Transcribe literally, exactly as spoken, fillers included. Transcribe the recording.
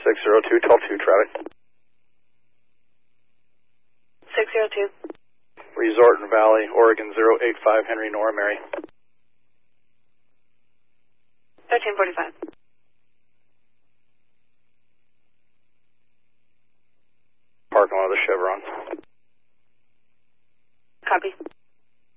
six zero two, twelve two, traffic. six zero two. Resort and Valley, Oregon, zero eight five, Henry Nora Mary. thirteen forty-five.